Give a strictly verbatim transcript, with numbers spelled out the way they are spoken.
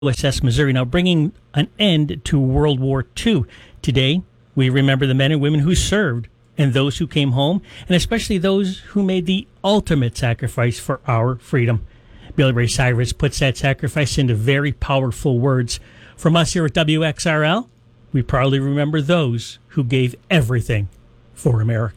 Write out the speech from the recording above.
U S S Missouri, now bringing an end to World War Two. Today, we remember the men and women who served and those who came home, and especially those who made the ultimate sacrifice for our freedom. Billy Ray Cyrus puts that sacrifice into very powerful words. From us here at W X R L, we proudly remember those who gave everything for America.